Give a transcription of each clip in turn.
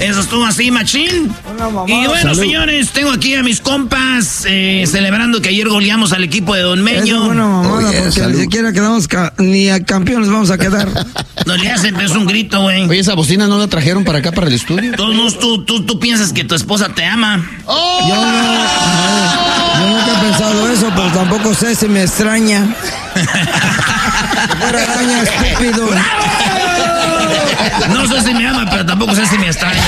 Eso estuvo así, machín. Y bueno, salud, señores, tengo aquí a mis compas celebrando que ayer goleamos al equipo de Don Meño. Eso es buena mamada, porque salud, ni siquiera quedamos ni a campeones vamos a quedar. No le hacen, es un grito, güey. Oye, esa bocina no la trajeron para acá, para el estudio. Todos tú piensas que tu esposa te ama. ¡Oh! Yo nunca he pensado eso, pero tampoco sé si me extraña. Fuera araña, estúpido. No sé si me ama, pero tampoco sé si me extraña.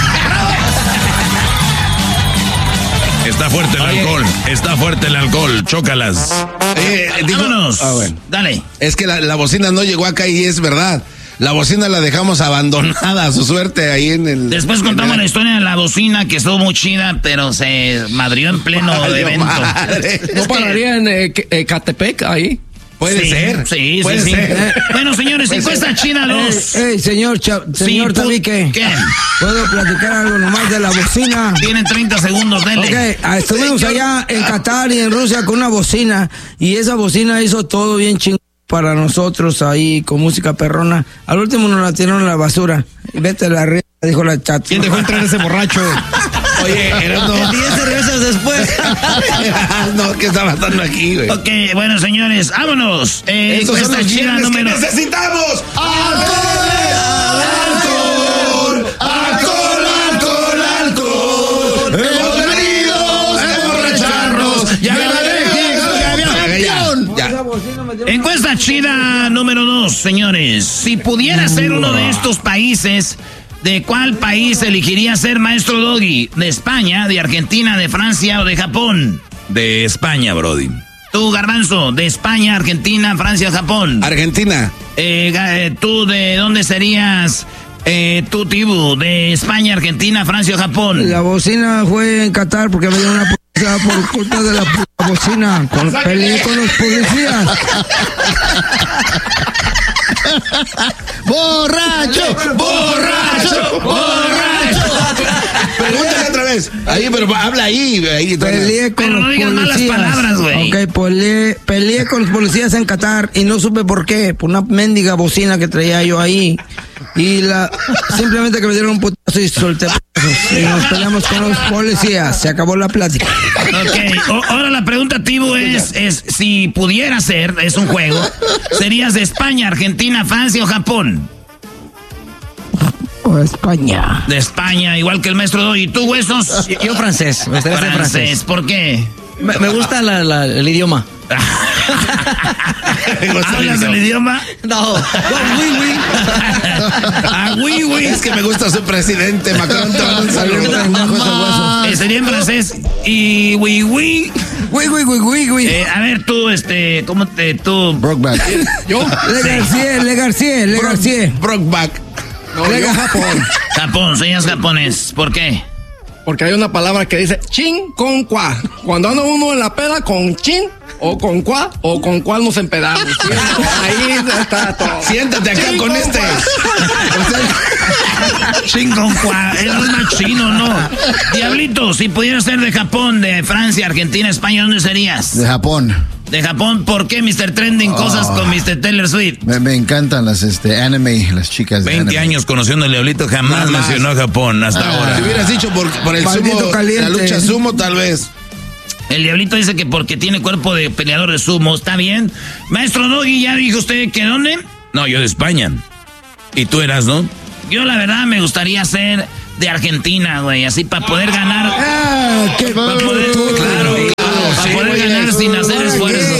Está fuerte el alcohol, está fuerte el alcohol, chócalas. Vámonos. Bueno. Dale. Es que la bocina no llegó acá y es verdad. La bocina la dejamos abandonada a su suerte ahí en el... Después contamos la historia de la bocina, que estuvo muy chida, pero se madrió en pleno evento. ¿No pararía en Catepec ahí? Puede ser. Sí, puede ser. Bueno, señores, encuesta china 2. Señor Tabique. ¿Qué? ¿Puedo platicar algo nomás de la bocina? Tienen 30 segundos, dele. Ok, estuvimos allá en Qatar y en Rusia con una bocina, y esa bocina hizo todo bien chingón para nosotros ahí con música perrona. Al último nos la tiraron a la basura. Vete a la red, dijo la chat. ¿Quién dejó entrar ese borracho? Oye, era 10 cervezas después. No, ¿qué está pasando aquí, güey? Ok, bueno, señores, vámonos. Encuesta china número... ¡Necesitamos! ¡Alcohol! ¡Hemos venido a emborracharnos! ¡Ya Encuesta china número 2, señores. Si pudiera ser uno de estos países, ¿de cuál país elegiría ser maestro Doggy? ¿De España, de Argentina, de Francia o de Japón? De España, brody. Tú, Garbanzo, de España, Argentina, Francia o Japón. Argentina. ¿Tú de dónde serías? Tú, Tibu, de España, Argentina, Francia o Japón. La bocina fue en Qatar porque me dio una por culpa de la bocina. Peleé con los policías. ¡Borracho! ¡Borracho! ¡Borracho! Pregúntale otra vez. Ahí, pero habla ahí. Peleé con los policías. Malas palabras, güey. Ok, peleé con los policías en Qatar y no supe por qué. Por una mendiga bocina que traía yo ahí. Y simplemente que me dieron un putazo y solté putazos. Y nos peleamos con los policías. Se acabó la plática. Ok, ahora la pregunta, Tibu, es si pudiera ser, es un juego, ¿serías de España, Argentina, Francia o Japón? O España. De España, igual que el maestro Doggy. ¿Y tú, Huesos? Yo francés, me gustaría ser francés. ¿Por qué? Me gusta el idioma. ¿Hablas el idioma? No. Oui. Es que me gusta su presidente, Macron. Sería en francés. Y oui. A ver, tú, ¿cómo tú? Brokeback. ¿Yo? Le García. Brokeback. No, yo Japón. Japón, señas japonés. ¿Por qué? Porque hay una palabra que dice chin con cuá. Cuando anda uno en la peda con chin o con cuá o con cuál nos empedamos. ¿Sí? Ahí está todo. Siéntate acá con este. Chin con cuá. Eso es más chino, ¿no? Diablito, si pudieras ser de Japón, de Francia, Argentina, España, ¿dónde serías? De Japón. De Japón, ¿por qué, Mr. Trending? Cosas con Mr. Taylor Swift. Me encantan las anime, las chicas de 20 anime. años conociendo al Diablito, jamás mencionó a Japón hasta ahora. Si hubieras dicho por el sumo, la lucha sumo, tal vez. El Diablito dice que porque tiene cuerpo de peleador de sumo, ¿está bien? Maestro Doggy, ¿ya dijo usted que dónde? No, yo de España. ¿Y tú eras, no? Yo, la verdad, me gustaría ser de Argentina, güey, así para poder ganar. Para poder, ganar sin hacer esfuerzo.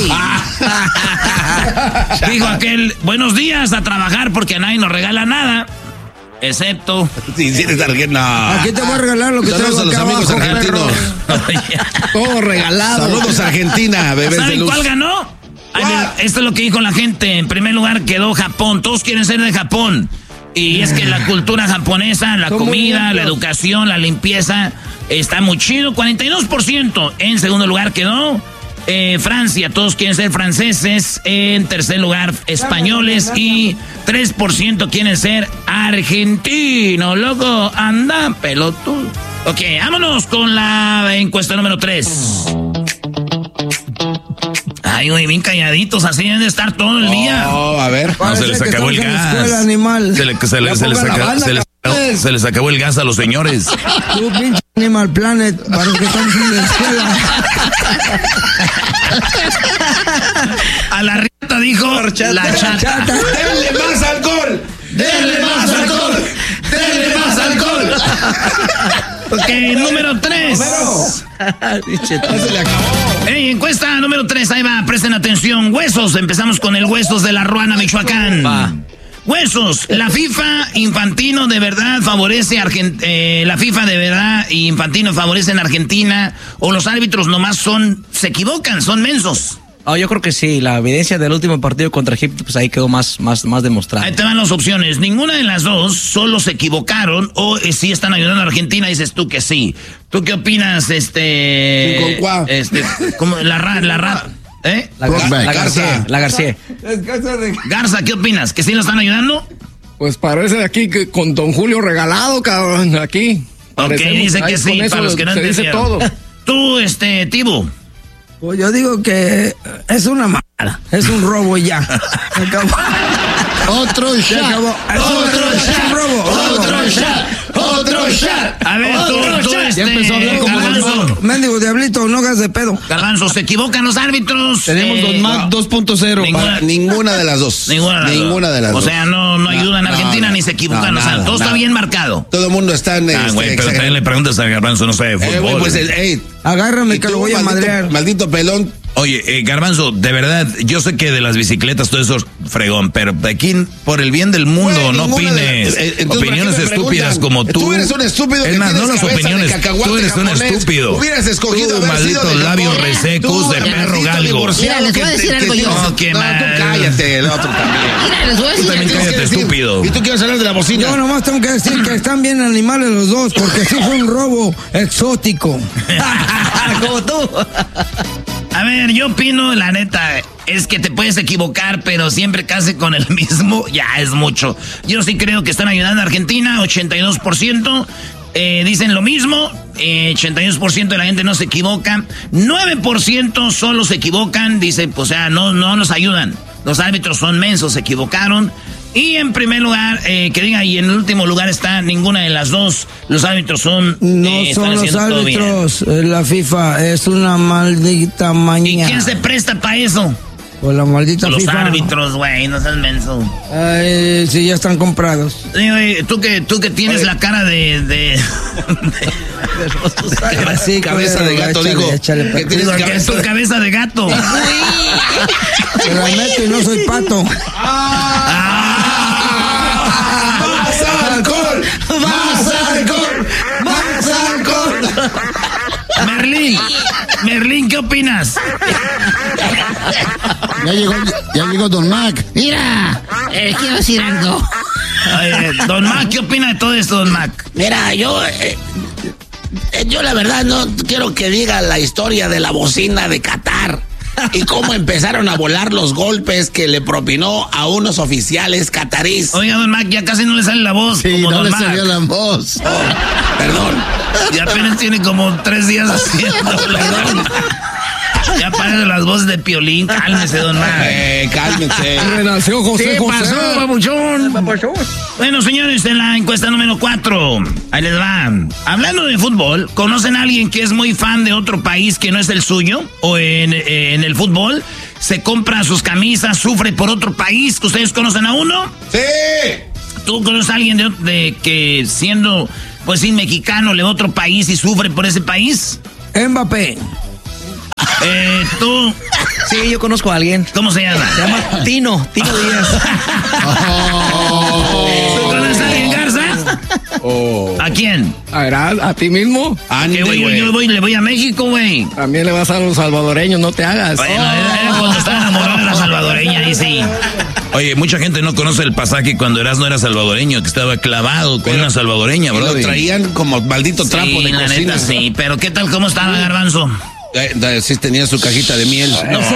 Dijo aquel, buenos días, a trabajar porque a nadie nos regala nada. Excepto. Si eres argentino. Aquí te voy a regalar lo que saludos traigo a los amigos abajo, argentinos. Todo regalado. Saludos a Argentina, bebés de ¿Saben luz. cuál ganó? Esto es lo que dijo la gente. En primer lugar quedó Japón. Todos quieren ser de Japón. Y es que la cultura japonesa, la comida, la educación, la limpieza, está muy chido. 42%. En segundo lugar quedó Francia. Todos quieren ser franceses. En tercer lugar, españoles. Y 3% quieren ser argentinos. Loco, anda, pelotudo. Ok, vámonos con la encuesta número 3. Ay, güey, bien calladitos, así deben de estar todo el día. Oh, a ver. No, se les acabó el gas. Animal. Se les acabó pues. Se les acabó el gas a los señores. Tú, pinche Animal Planet, para los que estamos en la escuela. A la riata dijo la chata. ¡Denle más alcohol! ¡Denle más alcohol! ¡Denle más alcohol! Ok, número 3. Se le acabó. Hey, encuesta número 3, ahí va, presten atención. Huesos, empezamos con el Huesos de la Ruana, Michoacán. Huesos, la FIFA Infantino de verdad favorece la FIFA de verdad y Infantino favorecen a Argentina, o los árbitros nomás se equivocan, son mensos. Yo creo que sí, la evidencia del último partido contra Egipto, pues ahí quedó más demostrada. Ahí te van las opciones, ninguna de las dos, solo se equivocaron o sí están ayudando a Argentina, dices tú que sí. ¿Tú qué opinas, como la García. Garza, ¿qué opinas? ¿Que sí lo están ayudando? Pues parece de aquí que con Don Julio regalado, cabrón, aquí. Ok, dice que sí, para los que no entendieron. Todo. Tú, Tibu. Pues yo digo que es una mala, es un robo ya. Se acabó. Otro Se shot. acabó. Es un robo. ¡Otro shot! A ver, tú, Ya empezó a hablar como Garbanzo. Mendigo diablito, no hagas de pedo. Garbanzo, ¿se equivocan los árbitros? Tenemos Don Mac 2.0. Ninguna de las dos. Ninguna de las dos. O sea, no ayudan a Argentina ni se equivocan. O sea, todo está bien marcado. Todo el mundo está en... Güey, pero también le preguntas a Garbanzo, no sé de fútbol. pues, Agárrame que lo voy a madrear. Maldito pelón. Oye, Garbanzo, de verdad, yo sé que de las bicicletas todo eso es fregón, pero aquí, por el bien del mundo, Güey, no opines. Opiniones estúpidas como tú. Tú eres un estúpido. Es más, no las opiniones. Tú eres un estúpido. Hubieras escogido tú, haber sido malditos de labios Japón. resecos de perro galgo. Mira, les voy a decir algo yo. No, qué No, tú mal. cállate, el otro también. Mira, les voy a Tú decir también algo. cállate, estúpido. ¿Y tú quieres hablar de la bocina? Yo nomás tengo que decir que están bien animales los dos, porque sí fue un robo exótico. Como tú. A ver, yo opino, la neta, es que te puedes equivocar, pero siempre casi con el mismo, ya es mucho. Yo sí creo que están ayudando a Argentina, 82%. Dicen lo mismo, 82% de la gente no se equivoca, 9% solo se equivocan, dice, pues, o sea, no nos ayudan. Los árbitros son mensos, se equivocaron. Y en primer lugar, que diga, y en el último lugar está ninguna de las dos. Los árbitros son... No están son los haciendo todo bien. árbitros, la FIFA es una maldita ¿Y maña. quién se presta para eso? Por la maldita Los FIFA. árbitros, güey, no seas menso. Ay, sí, ya están comprados. Sí, güey, tú que tienes la cara de Así, cabeza de gato, échale, digo. échale, Que pero- tienes Digo, que es tu cabeza de gato. Te la meto y no soy pato. ¡Más alcohol! ¡Más alcohol! ¡Más alcohol! Merlín, ¿qué opinas? Ya llegó Don Mac. Mira, quiero decir algo. Don Mac, ¿qué opina de todo esto, Don Mac? Mira, yo la verdad no quiero que diga la historia de la bocina de Qatar y cómo empezaron a volar los golpes que le propinó a unos oficiales catarís. Oiga, Don Mac, ya casi no le sale la voz. Sí, como no Don le Mac. salió la voz. Perdón. Ya apenas tiene como 3 días haciéndolo. Ya parece las voces de Piolín. Cálmese, Don Mac. Cálmense. Renació José ¿Qué José. pasó, babuchón? Bueno, señores, en la encuesta número 4, ahí les va. Hablando de fútbol, ¿conocen a alguien que es muy fan de otro país que no es el suyo? ¿O en el fútbol se compra sus camisas, sufre por otro país? ¿Ustedes conocen a uno? ¡Sí! ¿Tú conoces a alguien de que siendo, pues sí, mexicano, le va a otro país y sufre por ese país? Mbappé. Tú, Sí, yo conozco a alguien. ¿cómo se llama? Se llama Tino Díaz. ¿Tú conoces a alguien, Garza? ¿A quién? ¿A ti mismo? Que güey, yo le voy a México, güey. También le vas a los salvadoreños, no te hagas. Bueno, era cuando estaba enamorado de la salvadoreña, dice. Oye, mucha gente no conoce el pasaje cuando Erasmo era salvadoreño, que estaba clavado con una salvadoreña, bro. Lo traían como maldito trapo Sí, de la cocina. neta, sí. Pero ¿qué tal? ¿Cómo estaba, Garbanzo? Sí, tenía su cajita de miel.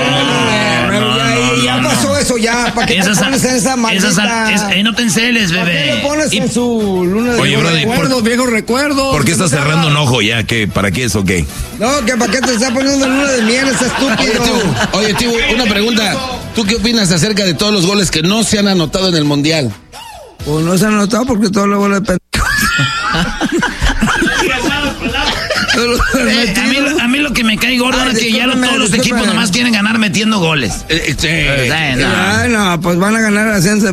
Ya pasó eso, ya. ¿Para qué te pones en esa maldita? No te enceles, ¿Para qué bebé. le pones en su luna de Oye, miel? Brody, Viejos recuerdos. ¿por qué estás cerrando un ojo ya? ¿Para qué es o qué? No, que para qué te está poniendo luna de miel, ese estúpido. Oye, Tibu, una pregunta. ¿Tú qué opinas acerca de todos los goles que no se han anotado en el Mundial? Pues no se han notado porque todo lo goles de pendejos. A mí lo que me cae gordo es que ya todos los equipos nomás quieren ganar metiendo goles. No, pues van a ganar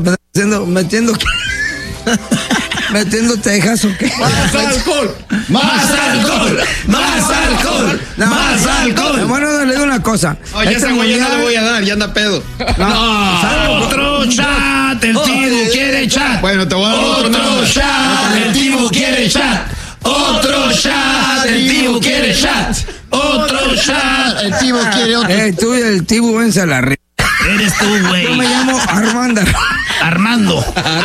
metiendo tejas o qué. ¡Más alcohol! ¡Más alcohol! ¡Más alcohol! ¡Más alcohol! Bueno, le digo una cosa. No, ya esa güey ya no le voy a dar, ya anda pedo. Otro chat, el Tibu quiere chat. Bueno, te voy a dar otro chat, el Tibu quiere chat. Otro chat, el Tibu quiere chat. Otro chat, El Tibu quiere otro. Tú y el Tibu vence a la red. Eres tú, güey. Yo me llamo Armándaro. Armando.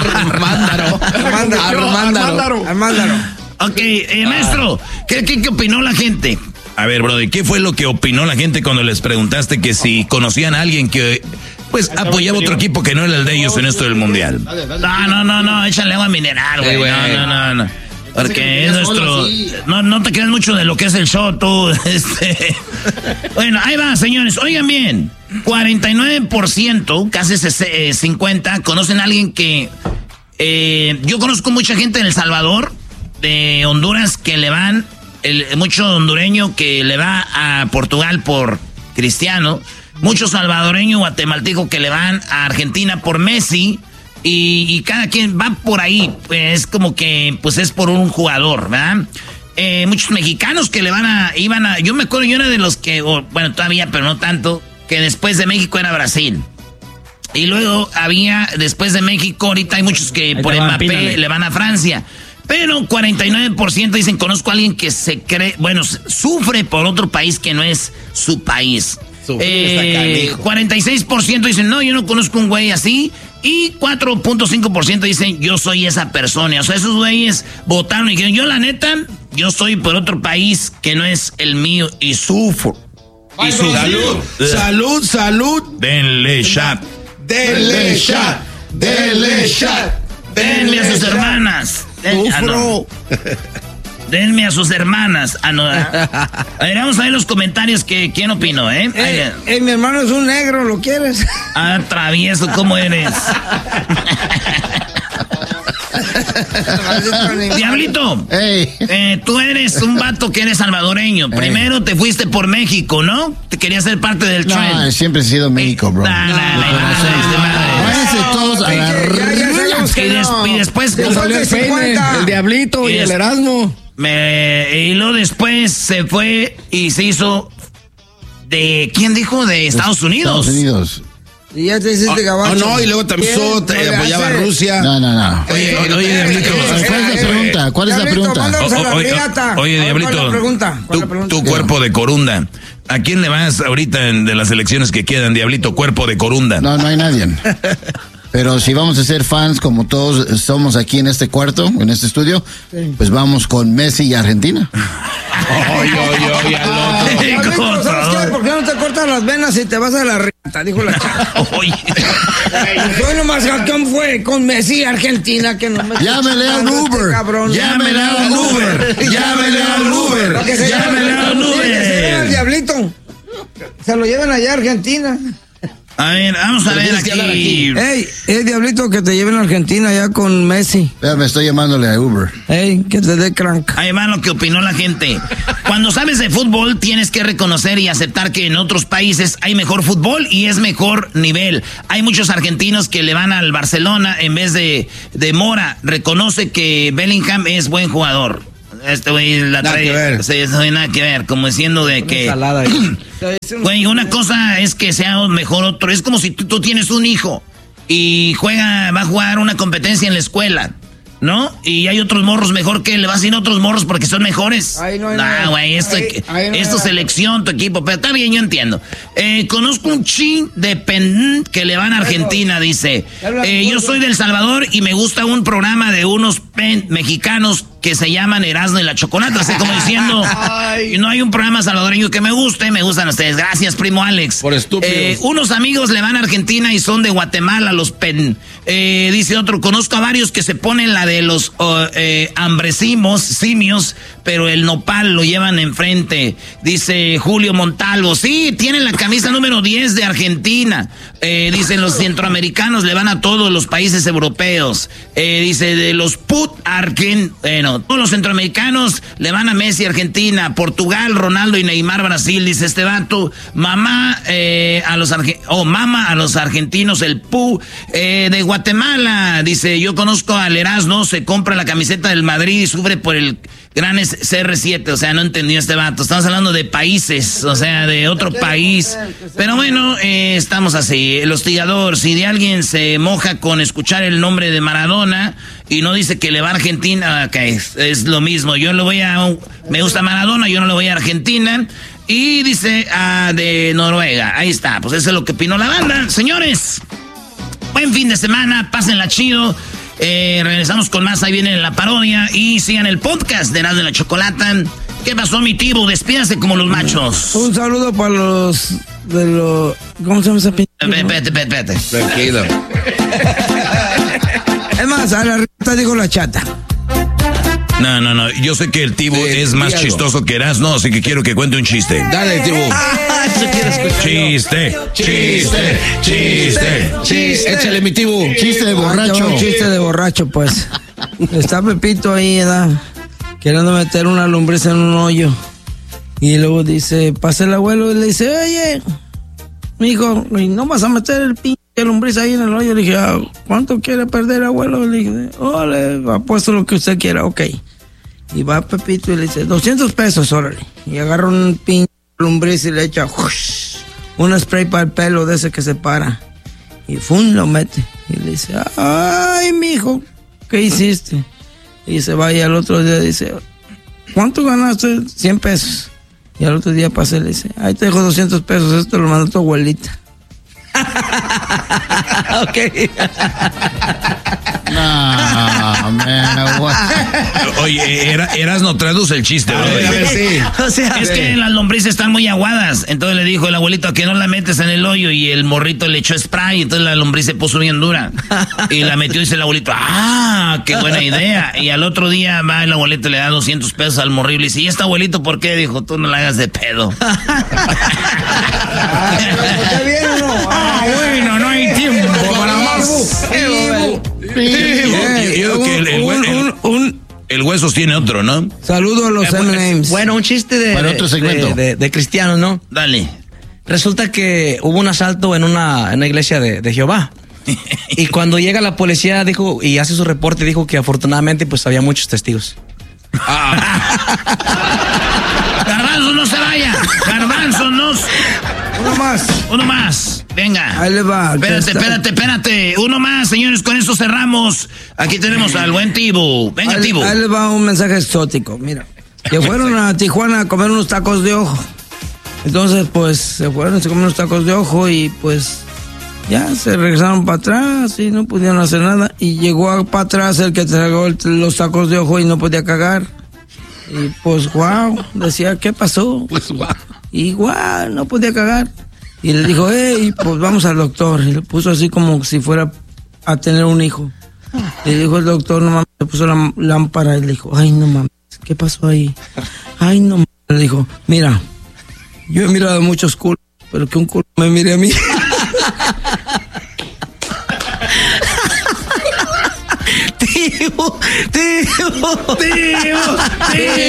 Armándaro. Ok, maestro, ¿qué opinó la gente? A ver, brother, ¿qué fue lo que opinó la gente cuando les preguntaste que si conocían a alguien que, pues, apoyaba otro equipo que no era el de ellos en esto del mundial? No, échale agua mineral, güey. No. Porque es nuestro... No te creas mucho de lo que es el show, tú. Bueno, ahí va, señores. Oigan bien. 49%, casi 50%, conocen a alguien que... yo conozco mucha gente en El Salvador, de Honduras, que le van... mucho hondureño que le va a Portugal por Cristiano. Mucho salvadoreño, guatemalteco que le van a Argentina por Messi. Y cada quien va por ahí, pues es como que pues es por un jugador, ¿verdad? Muchos mexicanos que iban a, yo me acuerdo, yo era de los que, bueno, todavía, pero no tanto, que después de México era Brasil. Y luego después de México, ahorita hay muchos que por Mbappé le van a Francia. Pero 49% dicen, conozco a alguien que sufre por otro país que no es su país. 46% dicen, no, yo no conozco un güey así. Y 4.5% dicen, yo soy esa persona. O sea, esos güeyes votaron y dijeron, yo la neta, yo soy por otro país que no es el mío y sufro. Salud. Denle chat. Denle Denle a sus hermanas. Denme a sus hermanas. A ver, vamos a ver los comentarios. ¿Quién opinó, mi hermano es un negro, ¿lo quieres? Travieso, ¿cómo eres? Diablito, tú eres un vato que eres salvadoreño. Primero te fuiste por México, ¿no? Te querías ser parte del trend. No, siempre he sido México, bro. Váyanse todos a la y después salió el peine, el Diablito y el Erasmo. Y luego después se fue y se hizo de... ¿Quién dijo? De Estados Unidos. Estados Unidos. Y ya te hiciste gabacho. No, y luego también apoyaba a Rusia. No. Oye, Diablito. ¿Cuál es la pregunta? Oye, Diablito. Tu cuerpo de corunda. ¿A quién le vas ahorita de las elecciones que quedan, Diablito? Cuerpo de corunda. No hay nadie. Pero si vamos a ser fans como todos somos aquí en este cuarto, en este estudio, pues vamos con Messi y Argentina. ¿Sabes qué? ¿Por qué no te cortas las venas y te vas a la riata? Dijo la chava. Fue nomás campeón fue con Messi y Argentina que no me... Llámele al Uber. Llámele al Uber. El Diablito. Se lo llevan allá a Argentina. A ver, vamos a ver aquí. Diablito, que te lleven a Argentina ya con Messi. Me estoy llamándole a Uber. Que te dé crank. Ahí va lo que opinó la gente. Cuando sabes de fútbol, tienes que reconocer y aceptar que en otros países hay mejor fútbol y es mejor nivel. Hay muchos argentinos que le van al Barcelona en vez de Mora. Reconoce que Bellingham es buen jugador. Este güey la trae. Nada que ver, como diciendo de que... Güey, una cosa es que sea mejor otro. Es como si tú tienes un hijo y va a jugar una competencia en la escuela, ¿no? Y hay otros morros mejor que le vas a decir otros morros porque son mejores. Güey, esto es selección, tu equipo. Pero está bien, yo entiendo. Conozco un chin de que le van a Argentina, dice. Yo soy de El Salvador y me gusta un programa de unos mexicanos que se llaman Erasmo y la Chocolata, así como diciendo, no hay un programa salvadoreño que me guste, me gustan ustedes. Gracias, primo Alex. Por estúpidos. Unos amigos le van a Argentina y son de Guatemala, los dice otro, conozco a varios que se ponen la de los simios, pero el nopal lo llevan enfrente. Dice Julio Montalvo, sí, tienen la camisa número 10 de Argentina. Dicen los centroamericanos le van a todos los países europeos. Dice de los todos los centroamericanos le van a Messi, Argentina, Portugal, Ronaldo y Neymar, Brasil. Dice este vato, mama a los argentinos, el Pu. De Guatemala, dice, yo conozco al Erasmo, se compra la camiseta del Madrid y sufre por el gran CR7, o sea, no entendió este vato. Estamos hablando de países, o sea, de otro país. Pero bueno, estamos así. El hostigador, si de alguien se moja con escuchar el nombre de Maradona y no dice que le va a Argentina, okay, es lo mismo. Me gusta Maradona, yo no le voy a Argentina. Y dice de Noruega, ahí está, pues eso es lo que opinó la banda. Señores, buen fin de semana, pásenla chido. Regresamos con más, ahí viene la parodia. Y sigan el podcast de Erasmo de la Chocolata. ¿Qué pasó, mi Tibu? Despídase como los machos. Un saludo para los ¿cómo se llama esa pinche? Espérate. Tranquilo. Es más, a la rita dijo la chata. No. Yo sé que el Tibu es más chistoso que Erasmo, así que quiero que cuente un chiste. Dale, Tibu. Chiste. Échale, mi Tibu. Chiste de borracho. Un chiste de borracho, pues. Está Pepito ahí, ¿verdad? Queriendo meter una lombriz en un hoyo. Y luego dice, pasa el abuelo y le dice, oye, mijo, ¿no vas a meter el pinche lombriz ahí en el hoyo? Le dije, ¿cuánto quiere perder, abuelo? Le dije, le apuesto lo que usted quiera, ok. Y va Pepito y le dice, 200 pesos, órale. Y agarra un pinche lombriz y le echa un spray para el pelo de ese que se para. Y lo mete. Y le dice, ay, mijo, ¿qué hiciste? Y se va y al otro día dice, ¿cuánto ganaste? 100 pesos. Y al otro día pasa y le dice, ahí te dejo 200 pesos, esto lo mandó tu abuelita. Ok. No, man, what? Oye, Erasmo, traduce el chiste. A ver, sí. O sea, es que las lombrices están muy aguadas. Entonces le dijo el abuelito, que no la metes en el hoyo. Y el morrito le echó spray. Entonces la lombriz se puso bien dura. Y la metió y dice el abuelito, qué buena idea. Y al otro día va el abuelito y le da 200 pesos al morrillo. Y dice, ¿y este abuelito por qué? Dijo, tú no la hagas de pedo. ¿Está bien o no? Bueno, no hay tiempo para más. Yo creo que el huesos tiene otro, ¿no? Saludo a los M&M's. Bueno, un chiste Para otro segmento. de cristianos, ¿no? Dale. Resulta que hubo un asalto en una iglesia de Jehová. Y cuando llega la policía dijo y hace su reporte, dijo que afortunadamente pues había muchos testigos. Garbanzo, no se vaya. Garbanzo, no. Uno más. Venga. Ahí le va. Espérate. Uno más, señores, con eso cerramos. Aquí tenemos al buen Tibu. Venga, Tibu. Ahí le va un mensaje exótico. Mira, que fueron a Tijuana a comer unos tacos de ojo. Entonces, pues, se fueron a comer unos tacos de ojo y pues ya se regresaron para atrás y no pudieron hacer nada. Y llegó para atrás el que tragó los tacos de ojo y no podía cagar. Y pues, decía, ¿qué pasó? Pues, Y no podía cagar. Y le dijo, pues vamos al doctor. Y le puso así como si fuera a tener un hijo. Y le dijo el doctor, no mames, le puso la lámpara y le dijo, ay, no mames, ¿qué pasó ahí? Ay, no mames. Le dijo, mira, yo he mirado muchos culos, pero que un culo me mire a mí. Tío.